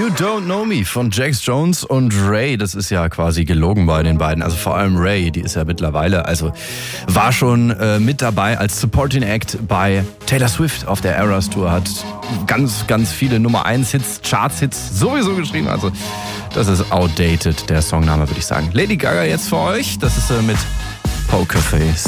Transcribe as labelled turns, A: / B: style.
A: Don't Know Me von Jax Jones und Ray. Das ist ja quasi gelogen bei den beiden. Also vor allem Ray, die ist ja mittlerweile, also war schon mit dabei als Supporting Act bei Taylor Swift auf der Eras Tour. Hat ganz, ganz viele Nummer 1 Hits, Charts-Hits sowieso geschrieben. Also das ist outdated, der Songname, würde ich sagen. Lady Gaga jetzt für euch. Das ist mit Pokerface.